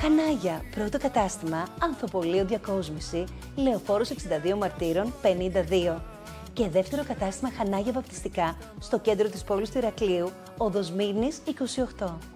Χανάγια, πρώτο κατάστημα, Ανθοπολείο Διακόσμηση, Λεωφόρος 62 Μαρτύρων 52. Και δεύτερο κατάστημα Χανάγια Βαπτιστικά, στο κέντρο της πόλης του Ηρακλείου, Οδός Μύρνης 28.